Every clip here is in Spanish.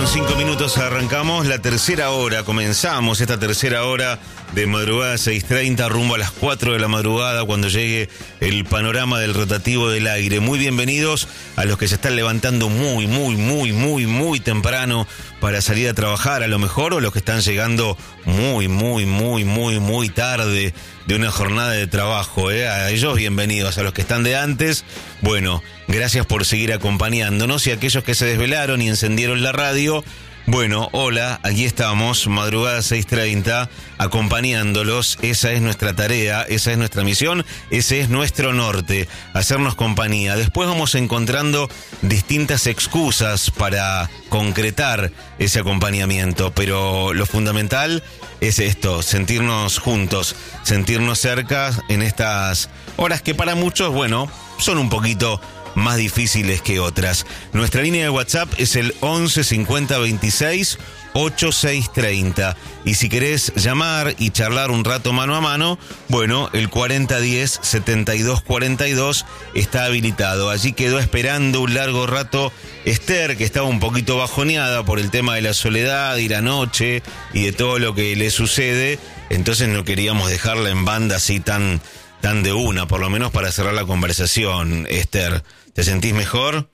9:05 arrancamos la tercera hora, comenzamos esta tercera hora de madrugada 6:30 rumbo a las 4 de la madrugada cuando llegue el panorama del rotativo del aire. Muy bienvenidos a los que se están levantando muy temprano para salir a trabajar a lo mejor, o los que están llegando muy tarde de una jornada de trabajo, A ellos bienvenidos, a los que están de antes, bueno, gracias por seguir acompañándonos, y a aquellos que se desvelaron y encendieron la radio, bueno, hola, aquí estamos, madrugada 6:30, acompañándolos. Esa es nuestra tarea, esa es nuestra misión, ese es nuestro norte, hacernos compañía. Después vamos encontrando distintas excusas para concretar ese acompañamiento, pero lo fundamental es esto, sentirnos juntos, sentirnos cerca en estas horas que para muchos, bueno, son un poquito más difíciles que otras. Nuestra línea de WhatsApp es el 11 50 26 8630. Y si querés llamar y charlar un rato mano a mano, bueno, el 4010 7242 está habilitado. Allí quedó esperando un largo rato Esther, que estaba un poquito bajoneada por el tema de la soledad y la noche y de todo lo que le sucede. Entonces no queríamos dejarla en banda así tan de una, por lo menos para cerrar la conversación. Esther, ¿te sentís mejor?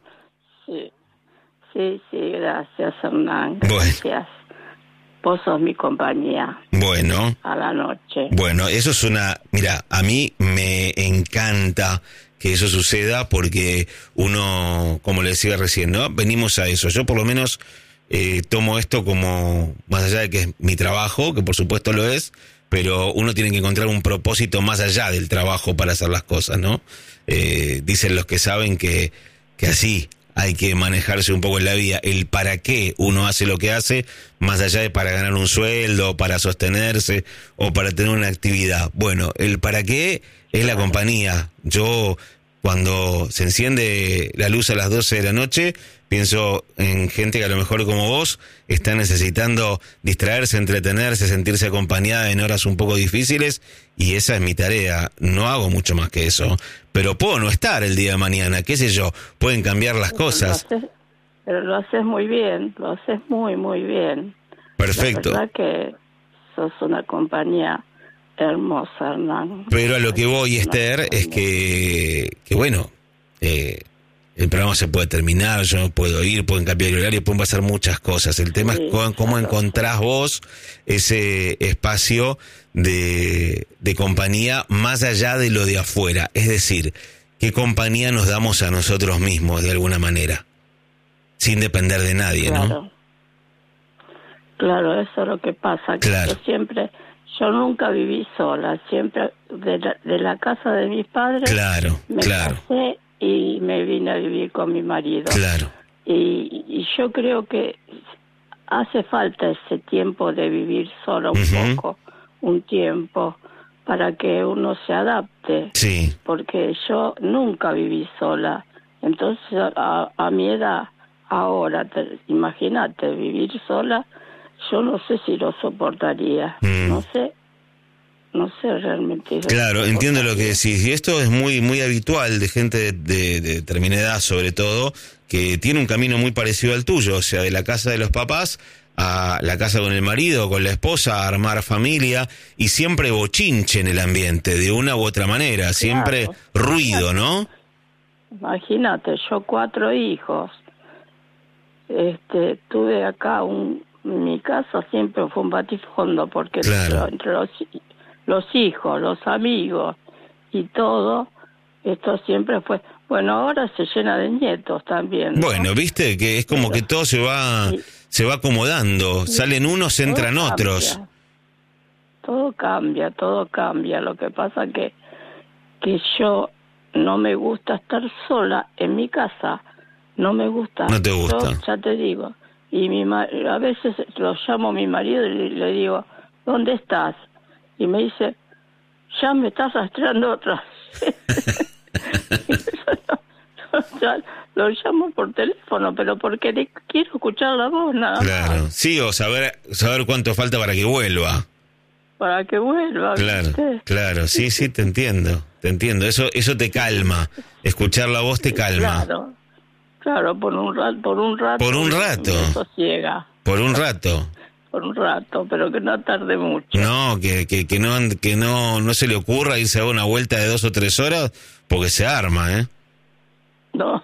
Sí, gracias, Hernán. Bueno. Gracias. Vos sos mi compañía. Bueno. A la noche. Bueno, eso es mira, a mí me encanta que eso suceda porque uno, como le decía recién, ¿no? Venimos a eso. Yo por lo menos tomo esto como, más allá de que es mi trabajo, que por supuesto lo es, pero uno tiene que encontrar un propósito más allá del trabajo para hacer las cosas, ¿no? Dicen los que saben que así hay que manejarse un poco en la vida, el para qué uno hace lo que hace, más allá de para ganar un sueldo, para sostenerse o para tener una actividad. Bueno, el para qué es la compañía. Yo, cuando se enciende la luz a las 12 de la noche, pienso en gente que a lo mejor como vos está necesitando distraerse, entretenerse, sentirse acompañada en horas un poco difíciles, y esa es mi tarea. No hago mucho más que eso, pero puedo no estar el día de mañana, qué sé yo, pueden cambiar las cosas. Pero lo haces muy bien, lo haces muy bien. Perfecto. La verdad que sos una compañía hermosa, Hernán. Pero a lo que voy, Esther, es que bueno, el programa se puede terminar, yo no puedo ir, pueden cambiar el horario, pueden pasar muchas cosas. El tema es cómo encontrás vos ese espacio de compañía más allá de lo de afuera. Es decir, qué compañía nos damos a nosotros mismos de alguna manera, sin depender de nadie, claro. ¿no? Claro, eso es lo que pasa. Que claro. Yo nunca viví sola, siempre de la casa de mis padres. Claro. Casé y me vine a vivir con mi marido. Claro. Y yo creo que hace falta ese tiempo de vivir sola poco, un tiempo, para que uno se adapte. Sí. Porque yo nunca viví sola. Entonces, a mi edad, ahora, imagínate, vivir sola, yo no sé si lo soportaría. No sé realmente. Claro, entiendo lo que decís. Y esto es muy habitual de gente de determinada edad, sobre todo, que tiene un camino muy parecido al tuyo. O sea, de la casa de los papás a la casa con el marido, con la esposa, a armar familia, y siempre bochinche en el ambiente, de una u otra manera. Siempre ruido, ¿no? Imagínate, yo 4 hijos. Tuve acá mi casa siempre fue un batifondo, porque entre los hijos, los amigos y todo, esto siempre fue... Bueno, ahora se llena de nietos también, ¿no? Bueno, viste que es como que todo se va acomodando, salen unos, entran otros. Todo cambia. Lo que pasa que yo no me gusta estar sola en mi casa, no me gusta. No te gusta. Yo, ya te digo. Y a veces lo llamo a mi marido y le digo, ¿dónde estás? Y me dice, ya me estás rastreando otra vez. Lo llamo por teléfono, pero porque quiero escuchar la voz, nada Claro, más. sí, o saber cuánto falta para que vuelva. Para que vuelva. Claro, sí, te entiendo. Eso te calma, escuchar la voz te calma. Claro, por un rato. Por un rato. Me sosiega. Por un rato. Por un rato, pero que no tarde mucho. No, que no se le ocurra irse a dar una vuelta de 2 o 3 horas, porque se arma, ¿eh? No.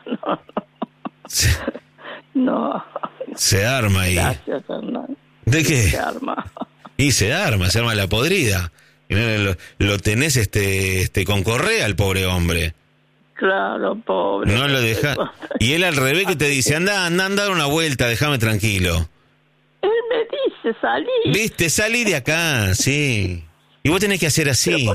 No. Se arma ahí. Gracias, Hernán. ¿De qué? Se arma. Y se arma la podrida. Y lo tenés con correa al pobre hombre. Claro, pobre. No lo deja. Y él al revés que te dice, anda a dar una vuelta, déjame tranquilo. Él me dice, salí. Viste, salí de acá, sí. Y vos tenés que hacer así.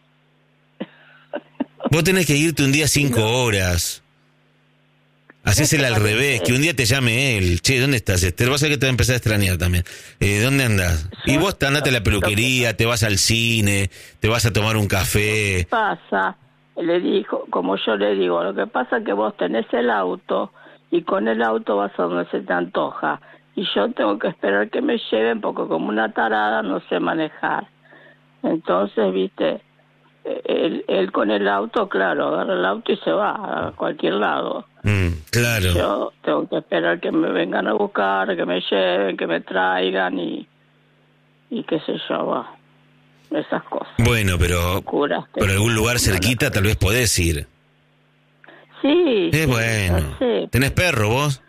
Vos tenés que irte un día 5 horas. Hacésela al revés, que un día te llame él. Che, ¿dónde estás, Esther? Vas a ver que te va a empezar a extrañar también. ¿Dónde andás? Y vos andate a la peluquería, te vas al cine, te vas a tomar un café. ¿Qué pasa? Le dijo, como yo le digo, lo que pasa es que vos tenés el auto y con el auto vas a donde se te antoja. Y yo tengo que esperar que me lleven porque como una tarada no sé manejar. Entonces, viste, él con el auto, claro, agarra el auto y se va a cualquier lado. Claro. Yo tengo que esperar que me vengan a buscar, que me lleven, que me traigan y qué sé yo, va. Esas cosas. Bueno, pero algún lugar cerquita tal vez podés ir. Sí. Bueno. Sí. ¿Tenés perro vos?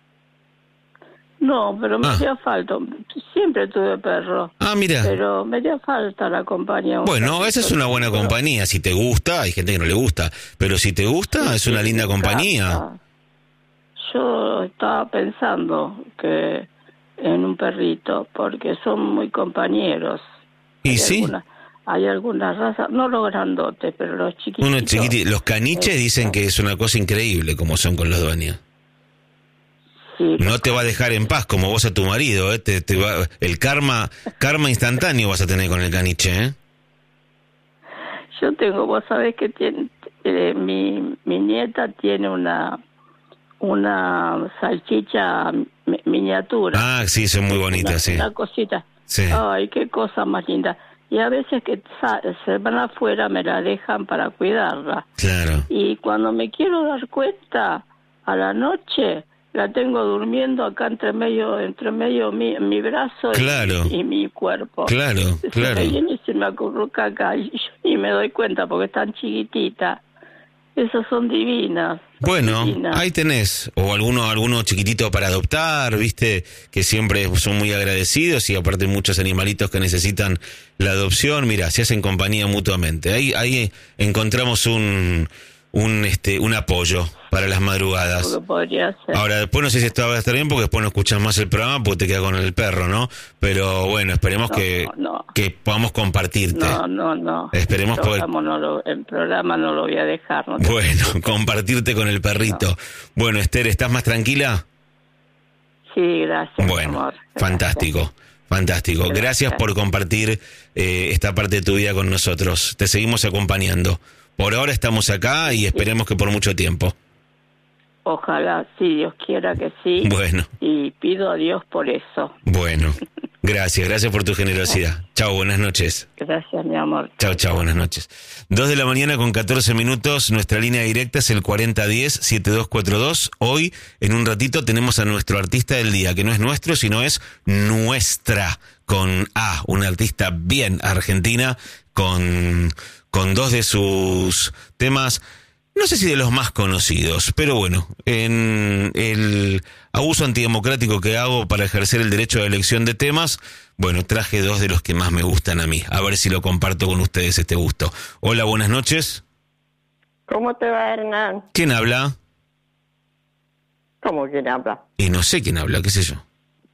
No, pero me hacía falta. Siempre tuve perro. Mira. Pero me hacía falta la compañía. Bueno, esa es una buena compañía. Si te gusta, hay gente que no le gusta. Pero si te gusta, es una linda compañía. Yo estaba pensando que en un perrito, porque son muy compañeros. ¿Y sí? Hay algunas razas, no los grandotes, pero los chiquititos. Unos chiquititos. Los caniches dicen que es una cosa increíble como son con los dueños. Sí, no te va a dejar en paz como vos a tu marido, ¿eh? Te va, el karma instantáneo vas a tener con el caniche, ¿eh? Yo tengo, vos sabés que tiene, mi nieta tiene una salchicha miniatura. Sí, son muy bonitas, sí. Una cosita. Sí. Ay, qué cosa más linda. Y a veces que se van afuera me la dejan para cuidarla. Claro. Y cuando me quiero dar cuenta, a la noche la tengo durmiendo acá entre medio mi brazo y mi cuerpo. Claro. Me viene y se me acurruca acá y me doy cuenta porque es tan chiquitita. Esas son divinas. Bueno, divinas. Ahí tenés. O alguno chiquitito para adoptar, viste, que siempre son muy agradecidos y aparte muchos animalitos que necesitan la adopción. Mira, se hacen compañía mutuamente. Ahí encontramos un apoyo para las madrugadas. Podría ser. Ahora, después no sé si esto va a estar bien porque después no escuchas más el programa porque te quedas con el perro, ¿no? Pero bueno, esperemos que podamos compartirte. No. Esperemos poder... el programa no lo voy a dejar. Bueno, compartirte con el perrito. No. Bueno, Esther, ¿estás más tranquila? Sí, gracias. Bueno, amor. Fantástico. Gracias por compartir esta parte de tu vida con nosotros. Te seguimos acompañando. Por ahora estamos acá y esperemos que por mucho tiempo. Ojalá, si Dios quiera que sí. Bueno. Y pido a Dios por eso. Bueno, gracias por tu generosidad. Chao, buenas noches. Gracias, mi amor. Chao, buenas noches. 2:14 a.m, nuestra línea directa es el 4010-7242. Hoy, en un ratito, tenemos a nuestro artista del día, que no es nuestro, sino es nuestra, con A, una artista bien argentina, con 2 de sus temas, no sé si de los más conocidos, pero bueno, en el abuso antidemocrático que hago para ejercer el derecho de elección de temas, bueno, traje 2 de los que más me gustan a mí. A ver si lo comparto con ustedes este gusto. Hola, buenas noches. ¿Cómo te va, Hernán? ¿Quién habla? ¿Cómo quién habla? Y no sé quién habla, qué sé yo.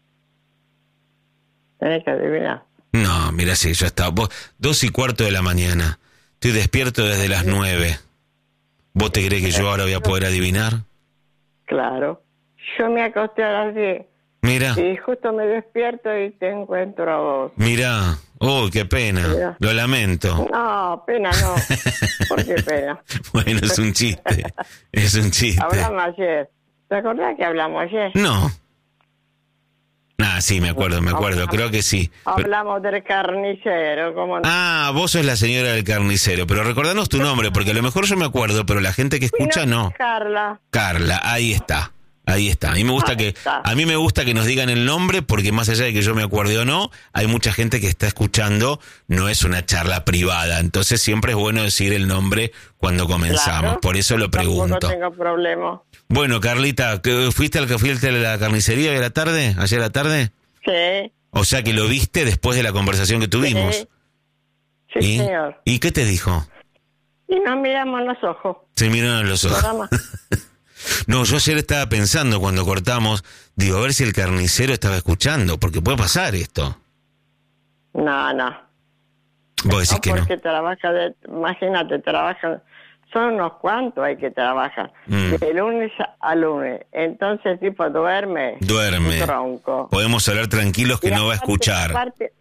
Tenés que adivinar. No, mira, sí, ya está. 2:15 de la mañana. Estoy despierto desde las 9. ¿Vos te crees que yo ahora voy a poder adivinar? Claro. Yo me acosté a las 10. Mira. Y justo me despierto y te encuentro a vos. Mira. Oh, qué pena. Mira. Lo lamento. No, pena no. ¿Por qué pena? Bueno, es un chiste. Es un chiste. Hablamos ayer. ¿Te acordás que hablamos ayer? No. Sí, me acuerdo. Creo que sí. Hablamos del carnicero, ¿cómo no? Vos sos la señora del carnicero, pero recordanos tu nombre, porque a lo mejor yo me acuerdo, pero la gente que escucha no. Carla. Carla, ahí está. Ahí está. A mí me gusta que nos digan el nombre, porque más allá de que yo me acuerde o no, hay mucha gente que está escuchando, no es una charla privada, entonces siempre es bueno decir el nombre cuando comenzamos, Claro. por eso lo pregunto. Tampoco tengo problema. Bueno, Carlita, ¿fuiste a la carnicería hoy a la tarde, ayer a la tarde? Sí. O sea que lo viste después de la conversación que tuvimos. Sí, ¿Y? señor. ¿Y qué te dijo? Y nos miramos los ojos. Se miraron a los ojos. Nada más. No, yo ayer estaba pensando cuando cortamos, digo, a ver si el carnicero estaba escuchando, porque puede pasar esto. No. Vos decís que no. Porque imagínate, trabajan, son unos cuantos hay que trabajar, de lunes a lunes. Entonces el tipo duerme. Duerme. Un tronco. Podemos hablar tranquilos que Y no va a escuchar.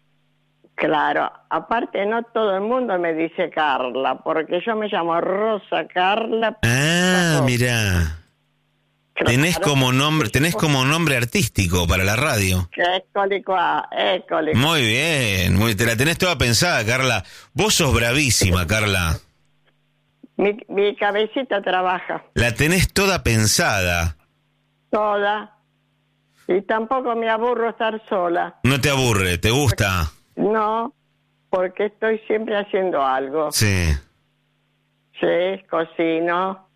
Aparte no todo el mundo me dice Carla, porque yo me llamo Rosa Carla. Ah, mirá. Tenés como nombre artístico para la radio. Muy bien, te la tenés toda pensada, Carla. Vos sos bravísima, Carla. Mi cabecita trabaja. La tenés toda pensada. Toda. Y tampoco me aburro estar sola. No te aburre, ¿te gusta? No, porque estoy siempre haciendo algo. Sí. Sí, cocino,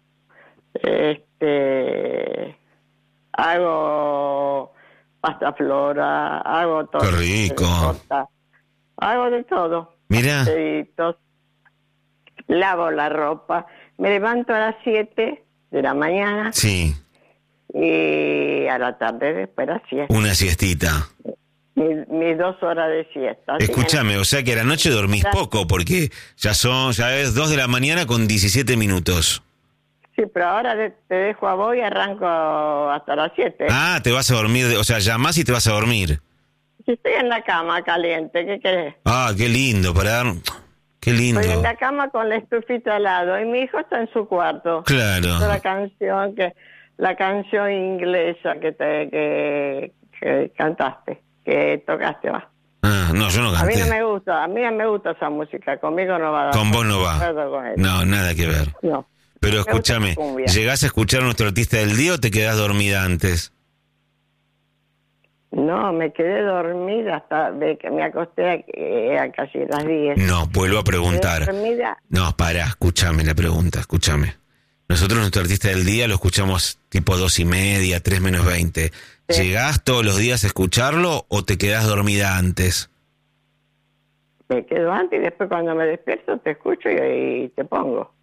hago pasta flora, hago todo. Qué rico. Torta, hago de todo. Mirá. Pastelitos, lavo la ropa, me levanto a las 7 de la mañana. Sí. Y a la tarde después la siesta. Una siestita. Mis 2 horas de siesta. Escúchame, o sea que a la noche dormís poco, porque ya es 2 de la mañana con 17 minutos. Sí, pero ahora te dejo a vos y arranco hasta las 7. Ah, te vas a dormir, o sea, llamás y te vas a dormir. Si estoy en la cama caliente, ¿qué querés? Ah, qué lindo, qué lindo. Estoy en la cama con la estufita al lado y mi hijo está en su cuarto. Claro. La canción inglesa que cantaste, que tocaste, va. Ah, no, yo no A mí canté. a mí no me gusta esa música, conmigo no va a dar. Con vos no va. No, nada que ver. No. Pero Me gusta escúchame, la cumbia. ¿llegás a escuchar a nuestro artista del día o te quedás dormida antes? No, me quedé dormida hasta me acosté a casi las 10. No, vuelvo a preguntar. Dormida. No, pará, escúchame la pregunta, escúchame. Nosotros nuestro artista del día lo escuchamos tipo 2:30, 3 menos 20. Sí. ¿Llegás todos los días a escucharlo o te quedás dormida antes? Me quedo antes y después cuando me despierto te escucho y te pongo.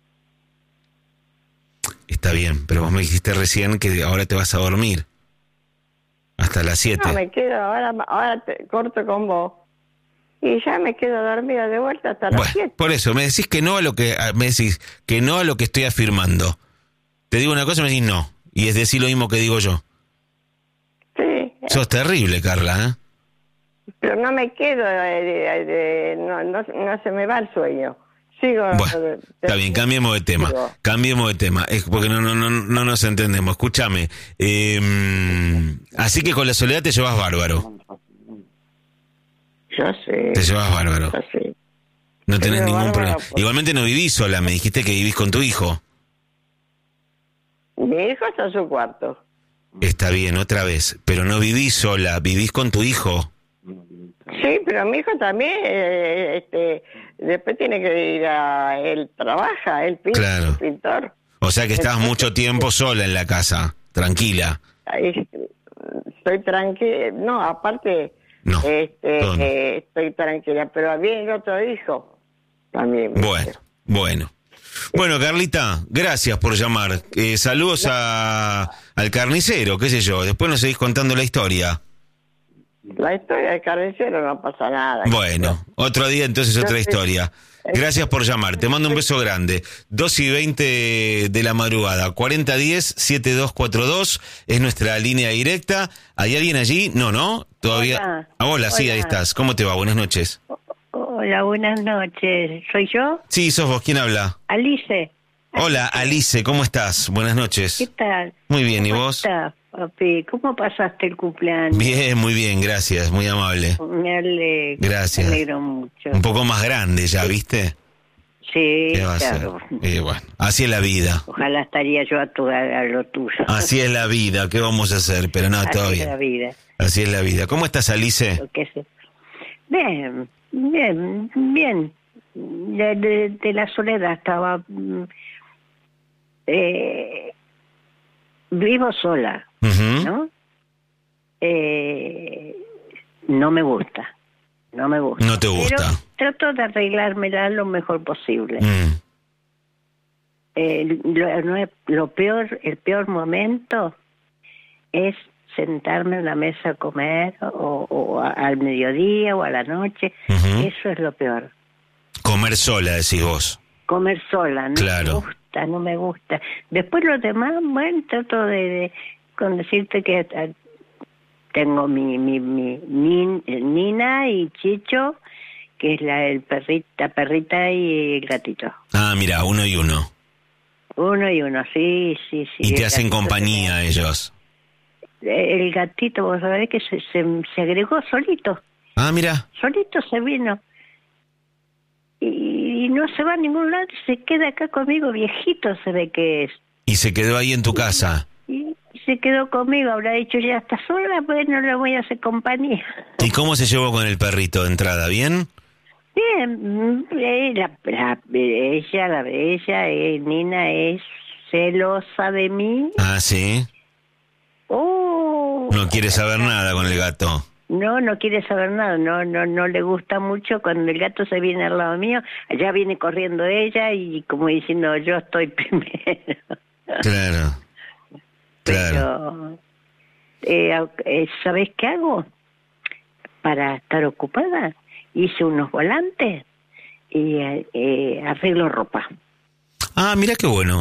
Está bien, pero vos me dijiste recién que ahora te vas a dormir. Hasta las 7. No, me quedo, ahora te corto con vos. Y ya me quedo dormida de vuelta hasta las 7. Por eso, me decís que no a lo que estoy afirmando. Te digo una cosa y me decís no. Y es decir lo mismo que digo yo. Sí. Sos terrible, Carla, ¿eh? Pero no me quedo, no se me va el sueño. Sigo. Bueno, está bien, cambiemos de tema. Es porque no nos entendemos. Escúchame. Así que con la soledad te llevas bárbaro. Yo sé. Te llevas bárbaro. Yo sé. No tenés Pero ningún bárbaro, problema. pues. Igualmente no vivís sola, me dijiste que vivís con tu hijo. Mi hijo está en su cuarto. Está bien, otra vez. Pero no vivís sola, vivís con tu hijo. Sí, pero mi hijo también, después tiene que ir él trabaja, él pinta, Claro. es pintor. O sea que estás Entonces, mucho tiempo sola en la casa, tranquila. Ahí estoy tranquila, no, aparte, No, todo no. estoy tranquila, pero viene otro hijo también. Bueno, Carlita, gracias por llamar. Saludos al carnicero, qué sé yo. Después nos seguís contando la historia. La historia del carnicero no pasa nada. Bueno, otro día entonces Yo otra sé. historia. Gracias por llamar. Te mando un beso grande. 2:20 de la madrugada. 4010-7242 es nuestra línea directa. ¿Hay alguien allí? No. Todavía. Hola, sí, Hola. ahí estás. ¿Cómo te va? Buenas noches. Hola, buenas noches. ¿Soy yo? Sí, sos vos. ¿Quién habla? Alice. Hola, Alice. ¿Cómo estás? Buenas noches. ¿Qué tal? Muy bien, ¿y ¿Cómo vos? estás, papi? ¿Cómo pasaste el cumpleaños? Bien, muy bien, gracias. Muy amable. Me alegro. Gracias. Me alegro mucho. Un poco más grande ya, ¿viste? Sí, ¿Qué va a claro. hacer? Y bueno, así es la vida. Ojalá estaría yo a lo tuyo. Así es la vida, ¿qué vamos a hacer? Pero no, todo Así es bien. la vida. Así es la vida. ¿Cómo estás, Alice? Lo que sé. Bien, bien, bien. De la soledad estaba... vivo sola, Ujú. ¿no? No me gusta. No me gusta. No te gusta. Pero trato de arreglármela lo mejor posible. Mm. El peor momento es sentarme en la mesa a comer o al mediodía o a la noche. Ujú. Eso es lo peor. Comer sola, decís vos. Comer sola, no Claro. no me gusta. Después lo demás, bueno, trato con decirte que tengo mi Nina y Chicho, que es la perrita y el gatito. Ah, mira, uno y uno. Uno y uno, sí. Y te el hacen gatito compañía ellos. El gatito, vos sabés que se agregó solito. Ah, mira. Solito se vino. Y no se va a ningún lado, se queda acá conmigo, viejito se ve que es. Y se quedó ahí en tu casa. Y se quedó conmigo, habrá dicho, ya está sola, pues no le voy a hacer compañía. ¿Y cómo se llevó con el perrito de entrada? ¿Bien? Bien, Nina es celosa de mí. Ah, sí. Oh, No quiere saber nada con el gato. No quiere saber nada, no le gusta mucho cuando el gato se viene al lado mío, ya viene corriendo ella y como diciendo yo estoy primero. Claro. Claro. Pero, ¿sabés qué hago? Para estar ocupada, hice unos volantes y arreglo ropa. Ah, mira qué bueno.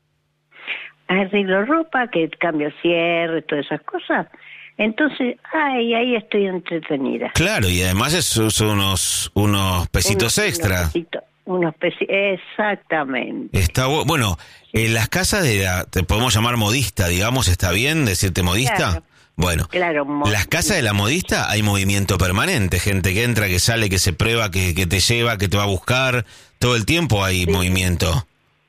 Arreglo ropa, que cambio cierre, todas esas cosas. Entonces, ahí estoy entretenida. Claro, y además son unos pesitos extra. Exactamente. Está bueno, en las casas te podemos llamar modista, digamos, ¿está bien decirte modista? Claro. Bueno, Claro, las casas de la modista hay movimiento permanente, gente que entra, que sale, que se prueba, que te lleva, que te va a buscar, todo el tiempo hay movimiento.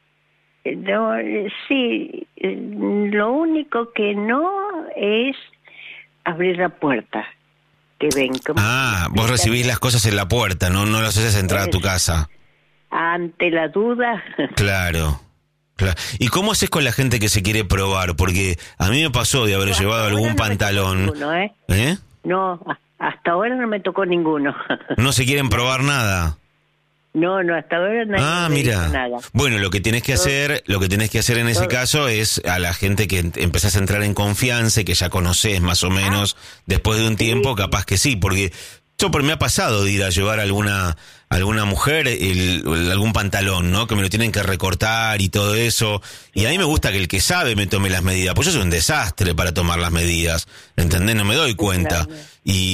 No, sí, lo único que no es abrir la puerta, que ven. Vos recibís las cosas en la puerta, no las haces entrar a tu casa. Ante la duda. Claro. ¿Y cómo haces con la gente que se quiere probar? Porque a mí me pasó de haber llevado algún pantalón. Ninguno, ¿Eh? No, hasta ahora no me tocó ninguno. No se quieren probar nada. No, hasta ahora nadie me mira. dijo nada. Bueno, lo que tenés que hacer en ese caso es a la gente que empezás a entrar en confianza y que ya conocés más o menos después de un tiempo, capaz que sí, porque me ha pasado de ir a llevar a alguna mujer algún pantalón, ¿no? Que me lo tienen que recortar y todo eso. Y a mí me gusta que el que sabe me tome las medidas. Pues yo soy un desastre para tomar las medidas. ¿Entendés? No me doy cuenta. Claro.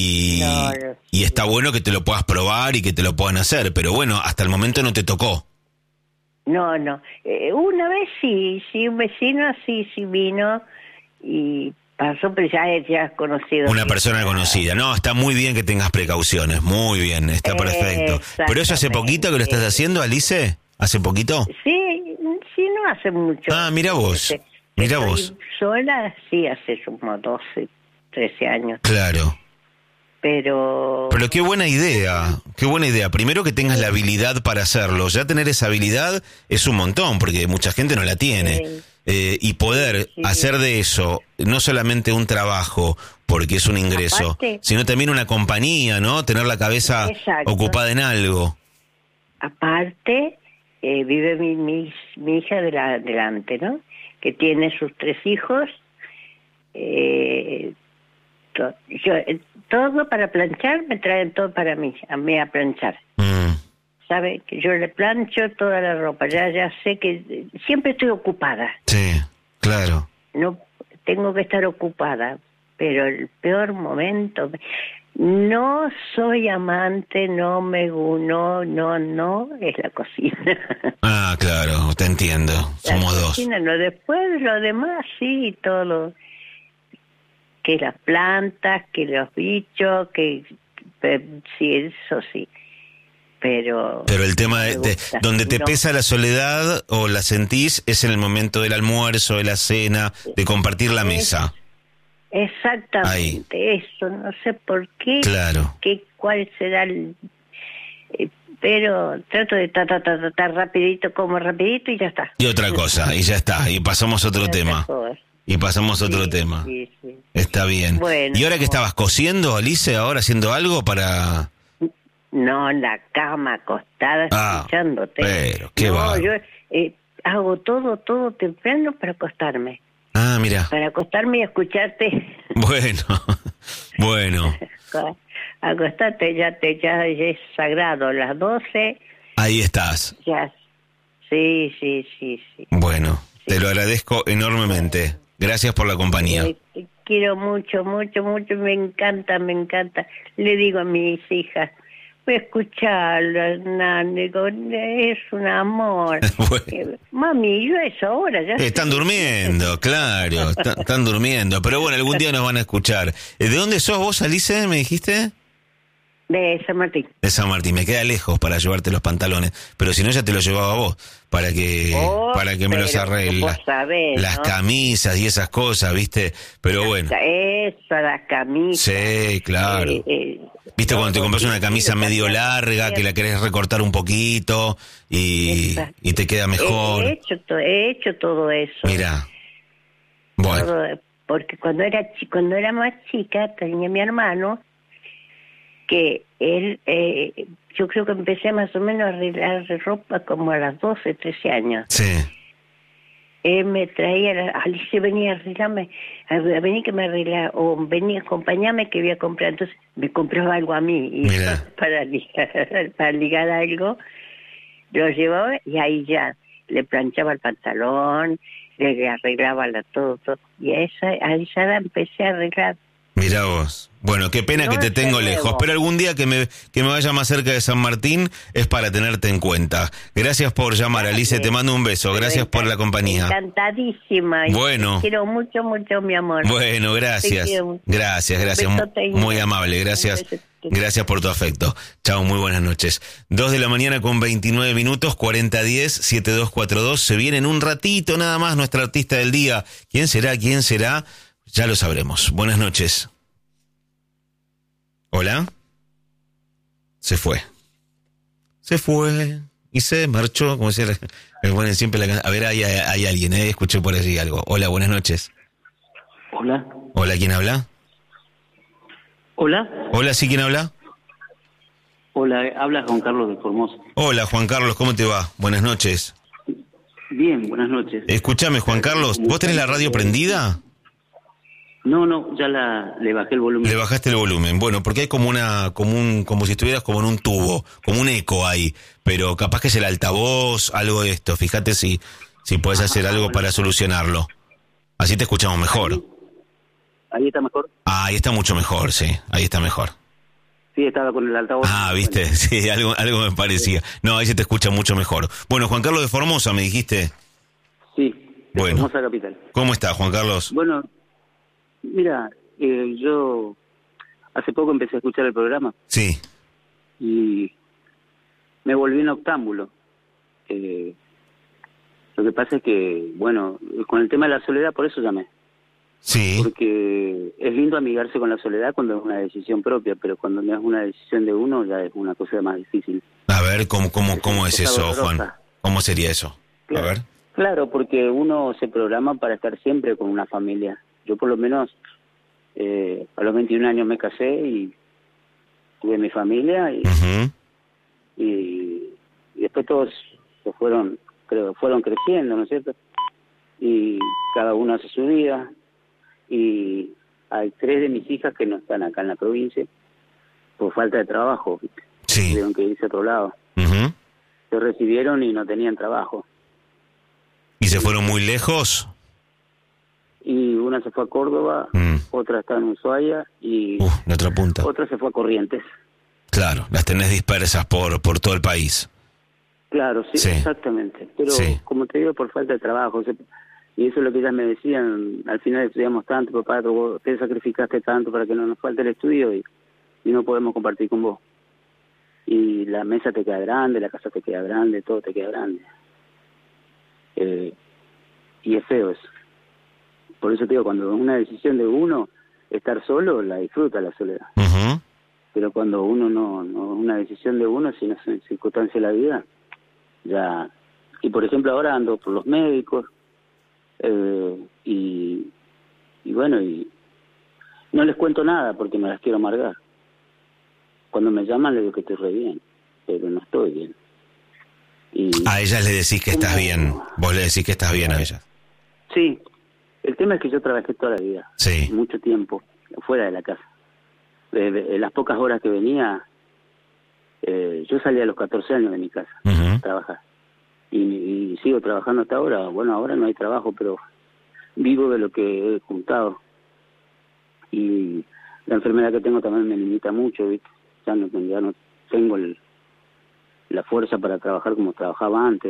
Y está bueno que te lo puedas probar y que te lo puedan hacer. Pero bueno, hasta el momento no te tocó. No. Una vez sí, un vecino sí vino y pasó, pero ya es conocido. Una persona conocida. No, está muy bien que tengas precauciones. Muy bien, está perfecto. ¿Pero eso hace poquito que lo estás haciendo, Alice? ¿Hace poquito? Sí, no hace mucho. Ah, mira vos. Mira vos. Sola, sí, hace como 12, 13 años. Claro. Pero qué buena idea, Primero que tengas la habilidad para hacerlo. Ya tener esa habilidad es un montón, porque mucha gente no la tiene. Y poder hacer de eso no solamente un trabajo, porque es un ingreso, aparte, sino también una compañía, ¿no? Tener la cabeza ocupada en algo. Aparte, vive mi hija delante, ¿no? Que tiene sus 3 hijos. Todo para planchar, me traen todo para mí, a mí a planchar. ¿Sabe? Que yo le plancho toda la ropa, ya sé que siempre estoy ocupada. Sí, claro. No tengo que estar ocupada, pero el peor momento, no soy amante, no es la cocina. Ah, claro, te entiendo, somos dos. Cocina, no, después lo demás sí, todo lo que las plantas, que los bichos, sí, eso sí. pero el tema me de gusta. donde te No. pesa la soledad o la sentís es en el momento del almuerzo, de la cena, de compartir la mesa. Exactamente, eso, no sé por qué, Claro. cuál será pero trato de ta rapidito, como rapidito y ya está. Y otra cosa, y ya está, y pasamos a otro Otra tema. cosa. Y pasamos a otro Sí, tema. sí, sí. Está bien. Bueno. ¿Y ahora que estabas cosiendo, Alice, ahora haciendo algo para...? No, en la cama, acostada, escuchándote. Pero, qué no, bárbaro. yo hago todo temprano para acostarme. Ah, mira. Para acostarme y escucharte. Bueno. Acostarte ya es sagrado, las 12. Ahí estás. Ya. Sí. Bueno, te lo agradezco enormemente. Gracias por la compañía. Te quiero mucho, me encanta. Le digo a mis hijas, voy a escucharlo, Nani, es un amor. Bueno. Mami, yo a esa hora ya... Están durmiendo, claro, están durmiendo. Pero bueno, algún día nos van a escuchar. ¿De dónde sos vos, Alice, me dijiste? De San Martín. De San Martín, me queda lejos para llevarte los pantalones, pero si no ya te los llevaba vos, para que me los arregle. Vos sabés, las ¿no? camisas y esas cosas, ¿viste? Pero bueno. Eso, las camisas. Sí, claro. ¿Viste cuando te compras una camisa medio larga, que la querés recortar un poquito y te queda mejor? He hecho todo eso. Mira. Bueno. Todo, porque cuando era más chica, tenía mi hermano, que él, yo creo que empecé más o menos a arreglar ropa como a los 12, 13 años. Sí. Él me traía, Alicia venía a arreglarme, venía que me arreglara, o venía a acompañarme que iba a comprar, entonces me compraba algo a mí, y para ligar algo, lo llevaba y ahí ya le planchaba el pantalón, le arreglaba todo, y a esa edad empecé a arreglar. Mirá vos. Bueno, qué pena que te tengo lejos, pero algún día que me vaya más cerca de San Martín es para tenerte en cuenta. Gracias por llamar, Alice, te mando un beso, gracias por la compañía. Encantadísima. Bueno. Te quiero mucho, mi amor. Bueno, gracias. Gracias. Muy amable, gracias por tu afecto. Chao, muy buenas noches. 2:29 a.m, 4010-7242. Se viene en un ratito nada más nuestra artista del día. ¿Quién será? Ya lo sabremos. Buenas noches. ¿Hola? Se fue y se marchó, como decía bueno, siempre la canción. A ver, hay alguien, escuché por allí algo. Hola, buenas noches. Hola, ¿Quién habla? Hola, ¿sí, quién habla? Hola, habla Juan Carlos de Formosa. Hola, Juan Carlos, ¿cómo te va? Buenas noches. Bien, buenas noches. Escúchame, Juan Carlos, ¿vos tenés la radio prendida? No, ya le bajé el volumen. Le bajaste el volumen. Bueno, porque hay como si estuvieras como en un tubo, como un eco ahí, pero capaz que es el altavoz, algo de esto. Fíjate si puedes hacer algo para solucionarlo. Así te escuchamos mejor. ¿Ahí está mejor? Ah, ahí está mucho mejor, sí, ahí está mejor. Sí, estaba con el altavoz. Ah, viste, bueno. Sí, algo me parecía. No, ahí se te escucha mucho mejor. Bueno, Juan Carlos de Formosa, me dijiste. Sí, de bueno. Formosa capital. ¿Cómo está, Juan Carlos? Bueno, mira, yo hace poco empecé a escuchar el programa. Sí. Y me volví un octámbulo. Lo que pasa es que, bueno, con el tema de la soledad, por eso llamé. Sí. Porque es lindo amigarse con la soledad cuando es una decisión propia, pero cuando no es una decisión de uno ya es una cosa más difícil. A ver, ¿cómo es eso, Juan? ¿Cómo sería eso? Claro, a ver. Claro, porque uno se programa para estar siempre con una familia. Yo por lo menos a los 21 años me casé y tuve mi familia y después todos se fueron creciendo, ¿no es cierto? Y cada uno hace su vida. Y hay 3 de mis hijas que no están acá en la provincia por falta de trabajo. Sí. Tuvieron que irse a otro lado. Se recibieron y no tenían trabajo. ¿Y se fueron muy lejos? Y una se fue a Córdoba, otra está en Ushuaia y la otra punta. Otra se fue a Corrientes. Claro, las tenés dispersas por todo el país. Claro, sí. Exactamente. Pero como te digo, por falta de trabajo. Y eso es lo que ellas me decían, al final estudiamos tanto, papá, vos te sacrificaste tanto para que no nos falte el estudio y no podemos compartir con vos. y la mesa te queda grande, la casa te queda grande, todo te queda grande. Y es feo eso. Por eso te digo, cuando es una decisión de uno estar solo, la disfruta la soledad. Uh-huh. Pero cuando uno no es una decisión de uno, sino es circunstancia de la vida, ya. Y por ejemplo ahora ando por los médicos, y bueno, y no les cuento nada porque me las quiero amargar. Cuando me llaman les digo que estoy re bien, pero no estoy bien. Y a ellas le decís que estás bien, vos le decís que estás bien a ellas. Sí, el tema es que yo trabajé toda la vida, sí, mucho tiempo, fuera de la casa. Las pocas horas que venía, yo salía a los 14 años de mi casa a trabajar. Y sigo trabajando hasta ahora. Bueno, ahora no hay trabajo, pero vivo de lo que he juntado. Y la enfermedad que tengo también me limita mucho, ¿viste? Ya no tengo la fuerza para trabajar como trabajaba antes.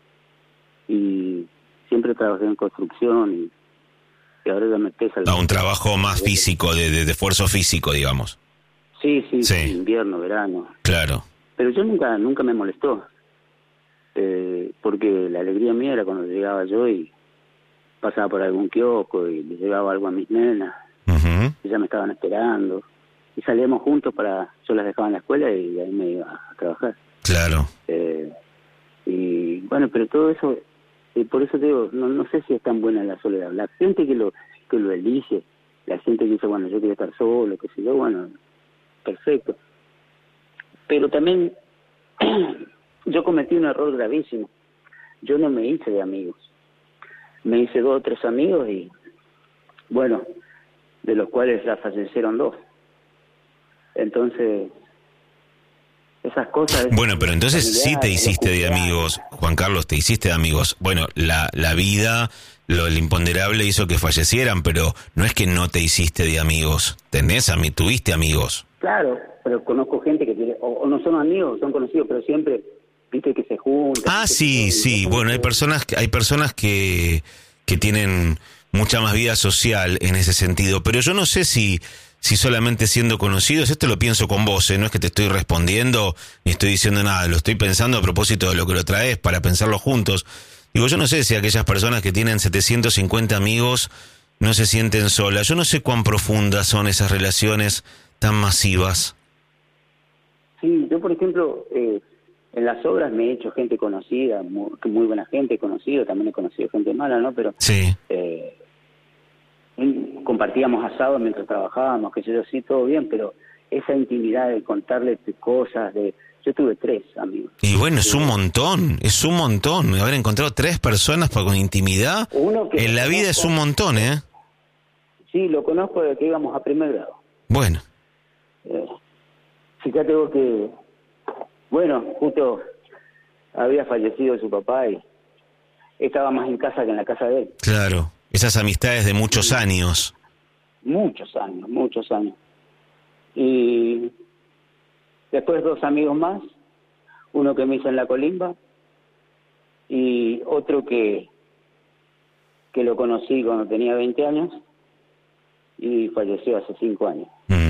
Y siempre trabajé en construcción y ahora ya me pesa. A un trabajo más físico, de esfuerzo físico, digamos. Sí, invierno, verano. Claro. Pero yo nunca me molestó. Porque la alegría mía era cuando llegaba yo y pasaba por algún kiosco y les llevaba algo a mis nenas. Uh-huh. Ellas me estaban esperando y salíamos juntos yo las dejaba en la escuela y ahí me iba a trabajar. Claro. Y bueno, pero todo eso, por eso te digo, no sé si es tan buena la soledad. La gente que lo elige, la gente que dice, bueno, yo quiero estar solo, qué sé yo, bueno, perfecto. Pero también yo cometí un error gravísimo. Yo no me hice de amigos. Me hice 2 o 3 amigos y, bueno, de los cuales ya fallecieron 2. Entonces, esas cosas... Bueno, pero entonces sí te hiciste de amigos, Juan Carlos, te hiciste de amigos. Bueno, la vida, el imponderable hizo que fallecieran, pero no es que no te hiciste de amigos. Tuviste amigos. Claro, pero conozco gente que tiene, o no son amigos, son conocidos, pero siempre... viste que se juntan. Ah, sí. Bueno, hay personas que tienen mucha más vida social en ese sentido, pero yo no sé si solamente siendo conocidos, esto lo pienso con vos, no es que te estoy respondiendo ni estoy diciendo nada, lo estoy pensando a propósito de lo que lo traes para pensarlo juntos. Digo, yo no sé si aquellas personas que tienen 750 amigos no se sienten solas. Yo no sé cuán profundas son esas relaciones tan masivas. Sí, yo por ejemplo... en las obras me he hecho gente conocida, muy buena gente conocida, también he conocido gente mala, ¿no? Pero sí. Compartíamos asado mientras trabajábamos, que yo sí, todo bien, pero esa intimidad de contarle cosas, yo tuve 3 amigos. Y bueno, es un montón, haber encontrado 3 personas con intimidad en la vida es un montón, ¿eh? Sí, lo conozco desde que íbamos a primer grado. Bueno. Fíjate vos que... Bueno, justo había fallecido su papá y estaba más en casa que en la casa de él. Claro, esas amistades de muchos años. Muchos años. Y después 2 amigos más, uno que me hizo en la Colimba y otro que lo conocí cuando tenía 20 años y falleció hace 5 años.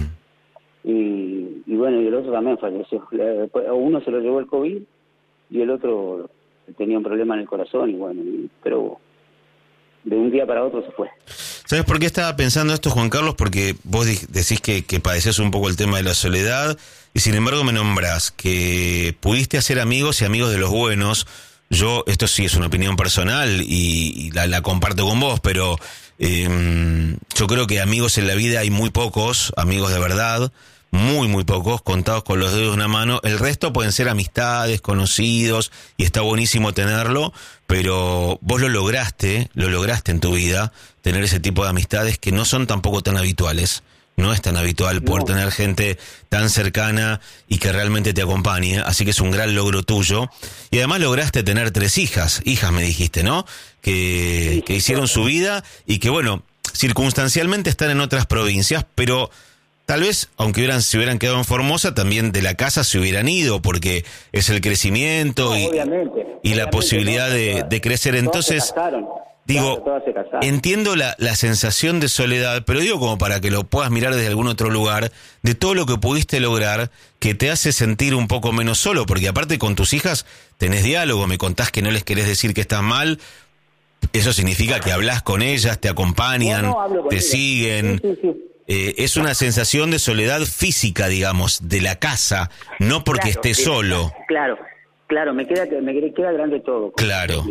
Y bueno, y el otro también falleció. Uno se lo llevó el COVID y el otro tenía un problema en el corazón y bueno, pero de un día para otro se fue. ¿Sabes por qué estaba pensando esto, Juan Carlos? Porque vos decís que padecés un poco el tema de la soledad y sin embargo me nombrás que pudiste hacer amigos y amigos de los buenos. Yo, esto sí es una opinión personal y la comparto con vos, pero yo creo que amigos en la vida hay muy pocos, amigos de verdad, muy pocos, contados con los dedos de una mano. El resto pueden ser amistades, conocidos, y está buenísimo tenerlo, pero vos lo lograste en tu vida, tener ese tipo de amistades que no son tampoco tan habituales. No es tan habitual poder tener gente tan cercana y que realmente te acompañe, así que es un gran logro tuyo. Y además lograste tener 3 hijas me dijiste, ¿no? Que hicieron su vida y que, bueno, circunstancialmente están en otras provincias, pero tal vez, aunque se hubieran quedado en Formosa, también de la casa se hubieran ido, porque es el crecimiento y la posibilidad de crecer. Entonces, Digo, Claro, todas se casaron. entiendo la sensación de soledad, pero digo como para que lo puedas mirar desde algún otro lugar, de todo lo que pudiste lograr, que te hace sentir un poco menos solo, porque aparte con tus hijas tenés diálogo, me contás que no les querés decir que estás mal, eso significa que hablas con ellas, te acompañan, No, hablo con te ellas. siguen. Sí. Es una sensación de soledad física, digamos, de la casa, no porque Claro, estés solo. Claro, me queda grande todo. Claro.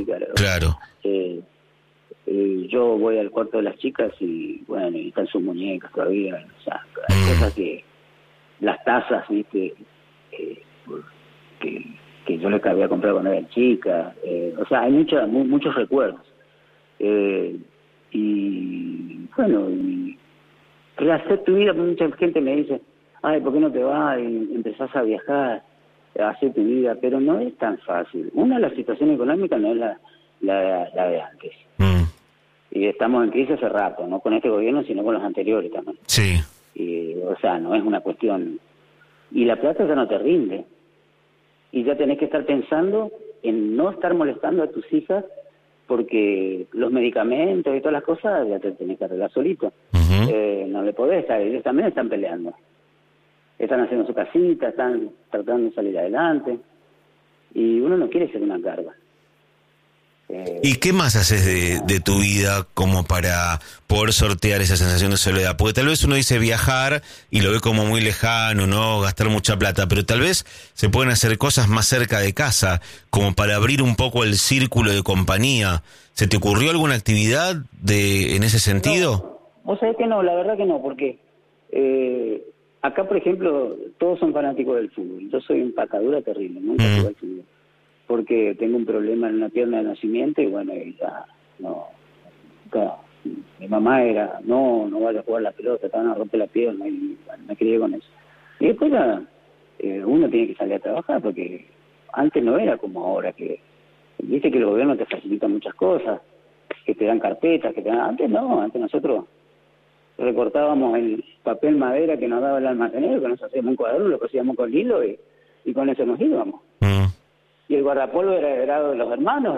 Yo voy al cuarto de las chicas y bueno, y están sus muñecas todavía, o sea, hay cosas que, las tazas, viste, que yo les había comprado cuando era chica, o sea, hay muchos recuerdos. Y bueno, y rehacer tu vida, mucha gente me dice, ay, ¿por qué no te vas y empezás a viajar, a hacer tu vida? Pero no es tan fácil. La situación económica no es la de antes. Y estamos en crisis hace rato, no con este gobierno, sino con los anteriores también. Sí. Y, o sea, no es una cuestión... Y la plata ya no te rinde. Y ya tenés que estar pensando en no estar molestando a tus hijas, porque los medicamentos y todas las cosas ya te tenés que arreglar solito. No le podés estar, ellos también están peleando. Están haciendo su casita, están tratando de salir adelante. Y uno no quiere ser una carga. ¿Y qué más haces de tu vida como para poder sortear esa sensación de soledad? Porque tal vez uno dice viajar y lo ve como muy lejano, ¿no? Gastar mucha plata, pero tal vez se pueden hacer cosas más cerca de casa, como para abrir un poco el círculo de compañía. ¿Se te ocurrió alguna actividad en ese sentido? No, vos sabés que no, la verdad que no, porque acá, por ejemplo, todos son fanáticos del fútbol. Yo soy un pacadura terrible, nunca jugué al fútbol. Porque tengo un problema en una pierna de nacimiento y bueno, y ya no. Mi mamá era, no vaya a jugar la pelota, te van a romper la pierna y bueno, me crié con eso. Y después ya uno tiene que salir a trabajar porque antes no era como ahora, que viste que el gobierno te facilita muchas cosas, que te dan carpetas, antes no, antes nosotros recortábamos el papel madera que nos daba el almacenero, que nos hacíamos un cuaderno, lo cosíamos con hilo y con eso nos íbamos. Y el guardapolvo era de los hermanos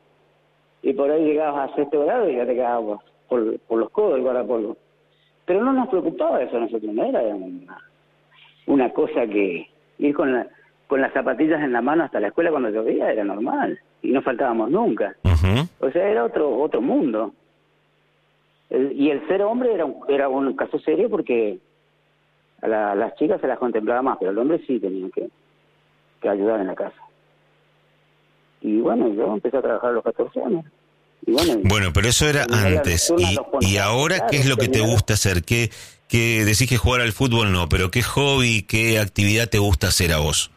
y por ahí llegabas a sexto grado y ya te quedabas por los codos el guardapolvo. Pero no nos preocupaba eso a nosotros, no era una cosa que ir con las zapatillas en la mano hasta la escuela cuando llovía era normal y no faltábamos nunca. O sea, era otro mundo. Y el ser hombre era un caso serio porque a las chicas se las contemplaba más, pero el hombre sí tenía que ayudar en la casa. Y bueno, yo empecé a trabajar a los 14 años. Y bueno, pero eso era antes. ¿Y ahora qué es lo que te gusta hacer? ¿Qué decís que jugar al fútbol no? Pero ¿qué hobby, qué actividad te gusta hacer a vos?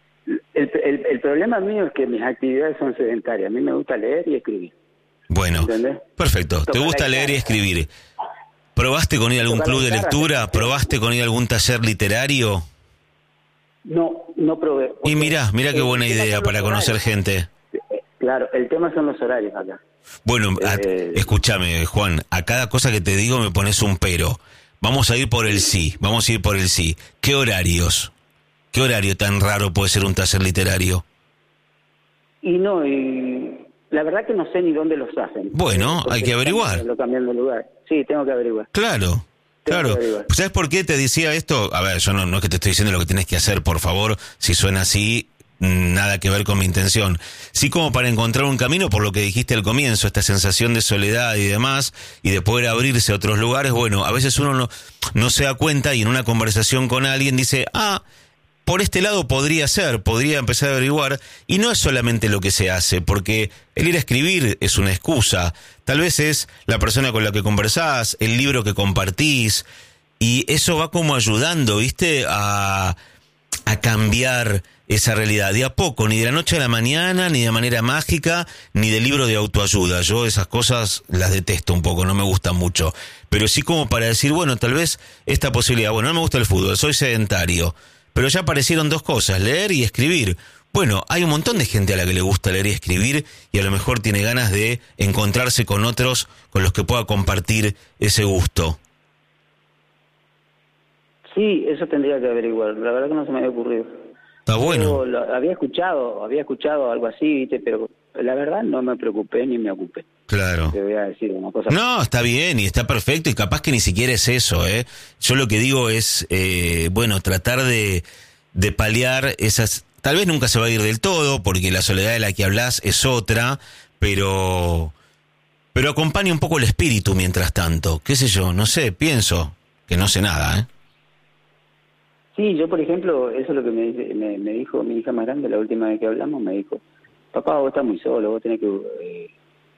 El problema mío es que mis actividades son sedentarias. A mí me gusta leer y escribir. Bueno, ¿entendés? Perfecto. ¿Te gusta leer y escribir? ¿Probaste con ir a algún club de lectura? ¿Probaste con ir a algún taller literario? No probé. Y mirá qué buena idea para conocer gente. Claro, el tema son los horarios acá. Bueno, escúchame, Juan, a cada cosa que te digo me pones un pero. Vamos a ir por el sí. ¿Qué horarios? ¿Qué horario tan raro puede ser un taller literario? Y la verdad que no sé ni dónde los hacen. Bueno, hay que averiguar. Lo cambian de lugar. Sí, tengo que averiguar. Claro. ¿Sabes por qué te decía esto? A ver, yo no es que te estoy diciendo lo que tienes que hacer, por favor. Si suena así, nada que ver con mi intención. Sí, como para encontrar un camino, por lo que dijiste al comienzo, esta sensación de soledad y demás, y de poder abrirse a otros lugares. Bueno, a veces uno no se da cuenta y en una conversación con alguien dice, por este lado podría empezar a averiguar, y no es solamente lo que se hace, porque el ir a escribir es una excusa, tal vez es la persona con la que conversás, el libro que compartís, y eso va como ayudando, ¿viste?, a cambiar esa realidad, de a poco, ni de la noche a la mañana, ni de manera mágica, ni de libro de autoayuda. Yo esas cosas las detesto un poco, no me gustan mucho, pero sí como para decir, bueno, tal vez esta posibilidad, no me gusta el fútbol, soy sedentario, pero ya aparecieron dos cosas, leer y escribir. Bueno, hay un montón de gente a la que le gusta leer y escribir y a lo mejor tiene ganas de encontrarse con otros con los que pueda compartir ese gusto. Sí, eso tendría que averiguar. La verdad que no se me había ocurrido. Está bueno. Había escuchado algo así, ¿viste? Pero la verdad no me preocupé ni me ocupé. Claro. Te voy a decir una cosa. No, está bien y está perfecto y capaz que ni siquiera es eso, ¿eh? Yo lo que digo es, tratar de paliar esas... Tal vez nunca se va a ir del todo, porque la soledad de la que hablas es otra, pero acompaña un poco el espíritu mientras tanto. ¿Qué sé yo? No sé, pienso que no sé nada, ¿eh? Sí, yo por ejemplo, eso es lo que me dijo mi hija más grande la última vez que hablamos, me dijo, papá, vos estás muy solo, vos tenés que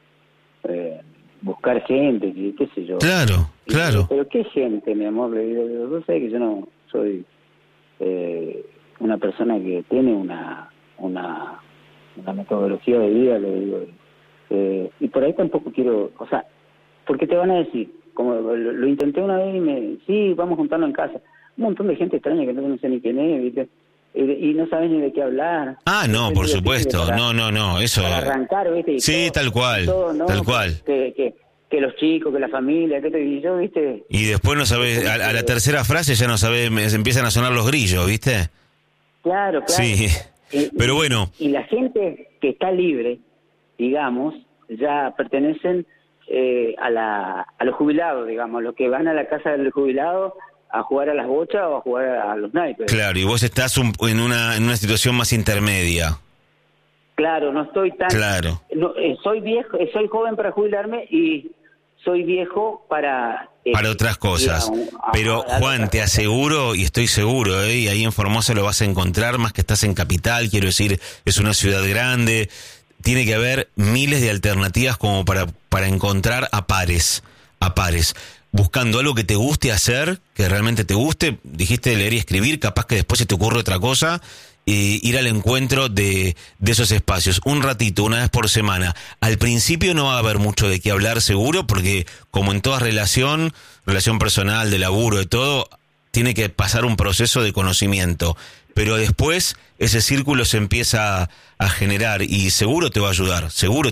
buscar gente, qué sé yo. Claro, y claro. Digo, pero ¿qué gente, mi amor? Le digo, vos sabés que yo no soy una persona que tiene una metodología de vida, le digo, y por ahí tampoco quiero, o sea, porque te van a decir, como lo intenté una vez y sí, vamos a juntarnos en casa. Un montón de gente extraña que no sé ni quién es, ¿viste? Y no sabes ni de qué hablar. Ah, no, por supuesto. No, eso... Para arrancar, ¿viste? Sí, todo, tal cual, todo, ¿no? tal cual. Que los chicos, que la familia, y yo, ¿viste? Y después no sabes, a la tercera frase ya no sabes, empiezan a sonar los grillos, ¿viste? Claro. Sí, pero bueno. Y la gente que está libre, digamos, ya pertenecen a los jubilados, digamos, los que van a la casa del jubilado a jugar a las bochas o a jugar a los naipes. Claro, y vos estás en una situación más intermedia. Claro, no estoy tan... Claro. No, soy viejo, soy joven para jubilarme y soy viejo para otras cosas. Pero Juan, te aseguro y estoy seguro, y ahí en Formosa lo vas a encontrar, más que estás en Capital, quiero decir, es una ciudad grande, tiene que haber miles de alternativas como para encontrar a pares. Buscando algo que te guste hacer, que realmente te guste, dijiste leer y escribir, capaz que después se te ocurre otra cosa, y ir al encuentro de esos espacios, un ratito, una vez por semana. Al principio no va a haber mucho de qué hablar seguro, porque como en toda relación personal, de laburo, de todo, tiene que pasar un proceso de conocimiento, pero después ese círculo se empieza a generar y seguro te va a ayudar.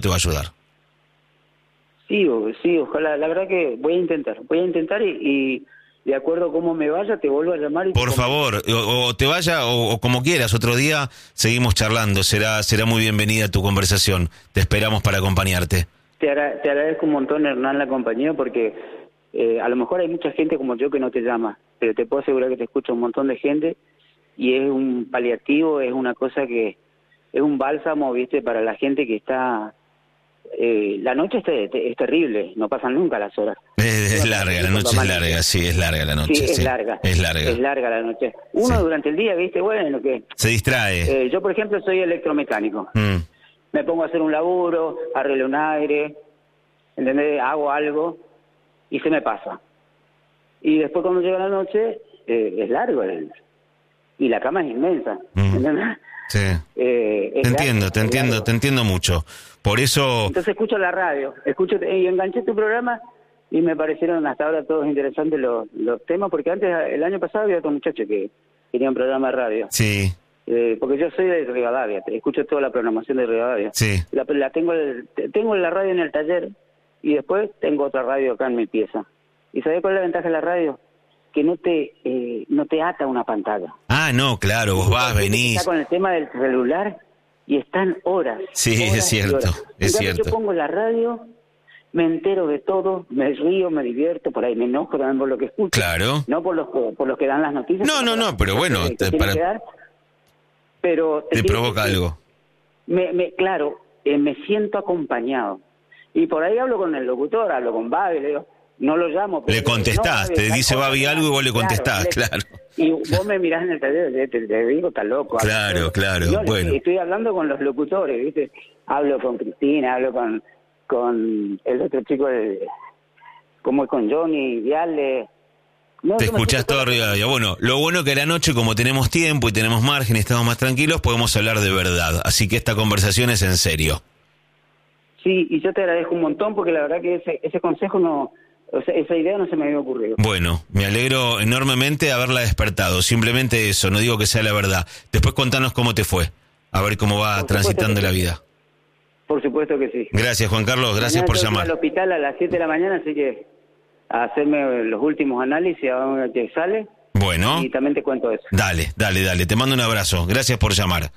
Sí, ojalá, la verdad que voy a intentar y de acuerdo a cómo me vaya te vuelvo a llamar. Por favor, o te vaya o como quieras, otro día seguimos charlando, será muy bienvenida tu conversación, te esperamos para acompañarte. Te agradezco un montón, Hernán, la compañía, porque a lo mejor hay mucha gente como yo que no te llama, pero te puedo asegurar que te escucha un montón de gente y es un paliativo, es una cosa que es un bálsamo, ¿viste? Para la gente que está... la noche es terrible, no pasan nunca las horas. Es larga, la noche es larga, sí, es larga la noche. Sí, es sí, larga. Es larga. Es larga la noche. Uno Sí. durante el día, ¿viste? Bueno, que... Se distrae. yo, por ejemplo, soy electromecánico. Me pongo a hacer un laburo, arreglo un aire, ¿entendés? Hago algo y se me pasa. Y después cuando llega la noche, es largo y la cama es inmensa, ¿entendés? Sí. Te entiendo mucho. Por eso... Entonces escucho la radio, y enganché tu programa y me parecieron hasta ahora todos interesantes los temas, porque antes, el año pasado, había otro muchacho que tenía un programa de radio. Sí. Porque yo soy de Rivadavia, escucho toda la programación de Rivadavia. Sí. La tengo la radio en el taller y después tengo otra radio acá en mi pieza. ¿Y sabés cuál es la ventaja de la radio? Que no te ata una pantalla. Ah, no, claro, vos vas, venís. Está con el tema del celular y están horas. Sí, horas es cierto, es cierto. Yo pongo la radio, me entero de todo, me río, me divierto, por ahí me enojo también por lo que escucho. Claro. No por los que dan las noticias. No, pero bueno, pero te provoca algo. Claro, me siento acompañado. Y por ahí hablo con el locutor, hablo con Babi, le digo, no lo llamo. Le contestás, te dice Babi algo y vos le contestás, claro. Y vos me mirás en el taller, te digo, está loco. Claro, Yo bueno. estoy hablando con los locutores, ¿viste? Hablo con Cristina, hablo con el otro chico, como con Johnny, Viale. No, te escuchás todo arriba. Bueno, lo bueno que a la noche, como tenemos tiempo y tenemos margen y estamos más tranquilos, podemos hablar de verdad. Así que esta conversación es en serio. Sí, y yo te agradezco un montón porque la verdad que ese consejo no... O sea, esa idea no se me había ocurrido. Bueno, me alegro enormemente de haberla despertado. Simplemente eso, no digo que sea la verdad. Después contanos cómo te fue. A ver cómo va transitando la vida. Por supuesto que sí. Gracias, Juan Carlos. Gracias por llamar. Al hospital a las 7 de la mañana, así que a hacerme los últimos análisis, a ver qué sale. Bueno. Y también te cuento eso. Dale. Te mando un abrazo. Gracias por llamar.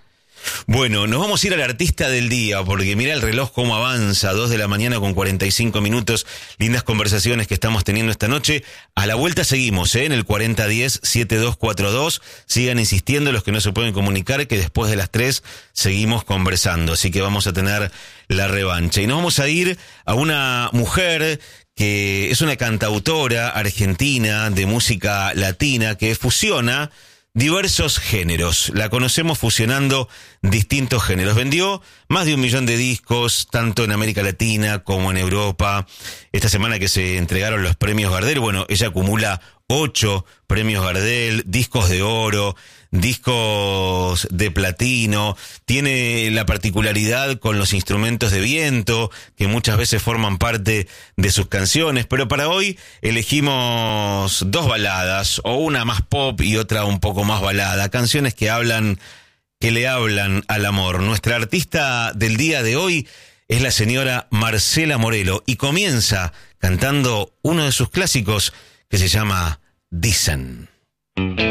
Bueno, nos vamos a ir al artista del día, porque mira el reloj cómo avanza, 2 de la mañana con 45 minutos, lindas conversaciones que estamos teniendo esta noche. A la vuelta seguimos, en el 4010-7242, sigan insistiendo los que no se pueden comunicar, que después de las 3 seguimos conversando, así que vamos a tener la revancha. Y nos vamos a ir a una mujer que es una cantautora argentina de música latina que fusiona diversos géneros. La conocemos fusionando distintos géneros. Vendió más de 1 millón de discos, tanto en América Latina como en Europa. Esta semana que se entregaron los premios Gardel, bueno, ella acumula 8 premios Gardel, discos de oro, discos de platino. Tiene la particularidad con los instrumentos de viento, que muchas veces forman parte de sus canciones, pero para hoy elegimos 2 baladas, o una más pop y otra un poco más balada, canciones que le hablan al amor. Nuestra artista del día de hoy es la señora Marcela Morelo, y comienza cantando uno de sus clásicos que se llama Dicen.